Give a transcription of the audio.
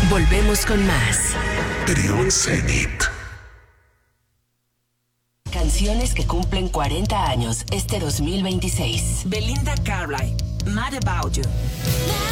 Volvemos con más. Trión Zenit. Canciones que cumplen 40 años este 2026. Belinda Carlisle, Mad About You.